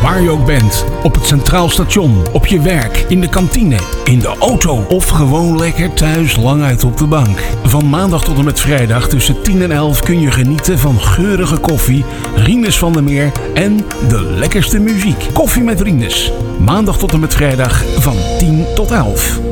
Waar je ook bent, op het Centraal Station, op je werk, in de kantine, in de auto of gewoon lekker thuis lang uit op de bank. Van maandag tot en met vrijdag tussen 10 en 11 kun je genieten van geurige koffie, Rinus van der Meer en de lekkerste muziek. Koffie met Rinus. Maandag tot en met vrijdag van 10 tot 11.